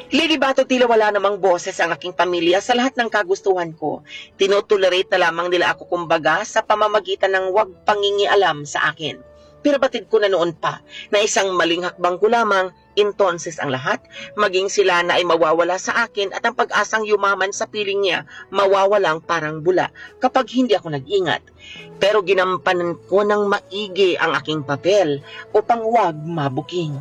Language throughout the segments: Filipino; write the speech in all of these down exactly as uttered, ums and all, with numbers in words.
Lady Bato, tila wala namang boses ang aking pamilya sa lahat ng kagustuhan ko. Tinotolerate na lamang nila ako kumbaga sa pamamagitan ng wag pangingialam sa akin. Pero batid ko na noon pa na isang maling hakbang ko lamang, entonces ang lahat, maging sila na ay mawawala sa akin at ang pag-asang yumaman sa piling niya mawawalang parang bula kapag hindi ako nag-ingat. Pero ginampanan ko ng maigi ang aking papel upang wag mabuking.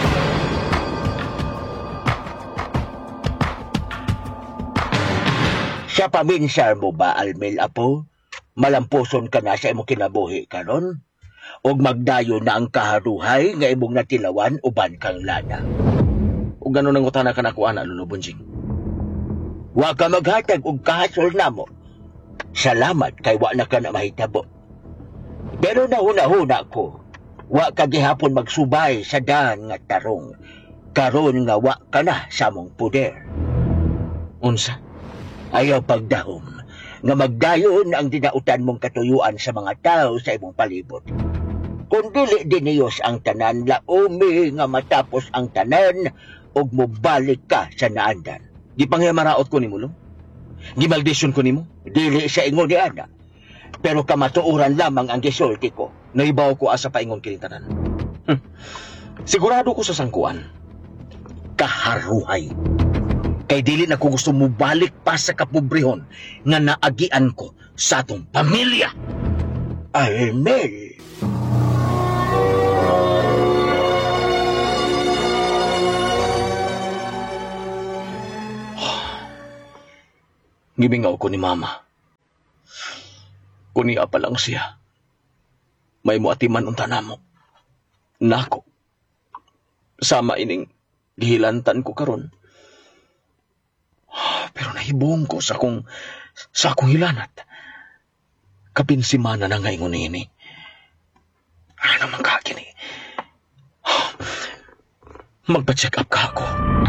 Sa paminsar mo ba, Almel Apo? Malampuson ka na sa imong kinabuhi karon? Og magdayo na ang kaharuhay nga imong natilawan uban kang lana. O gano'n ang utana ka na ko, ana, Lolo Bunjing. Wa ka maghatag og kahasol namo. Salamat kay wa na ka na mahitabo. Pero nahuna-huna ko, wa ka gihapon magsubay sa daan nga tarong. Karon nga wa ka na sa mong puder. Unsa? Ayaw pagdahom nga magdayon ang dinautan mong katuyuan sa mga tao sa imong palibot. Kung dili diniyos ang tanan, laumi nga matapos ang tanan ug mobalik ka sa naandan. Gipangyamaraot ko ni mo, Lo. Gimaldisyon ko ni mo. Dili sa ingon ni Ana. Pero kamatuoran lamang ang gisulti ko. Naibaw ko asa paingon kinintanan. Hm. Sigurado ko sa sangkuan. Kaharuhay. Kay dili na ko gusto mo balik pa sa kapobrehon nga naagian ko sa atong pamilya. Almel! Gimingaw ko ni Mama. Kunia pa lang siya. May muatiman unta namo. Nako. Sama ining gihilantan ko karon. Pero nahibong ko sa akong sa akong hilanat. Kapinsimana na nga ingon ini. Ano naman ka kini? Magpa-check up ka ako.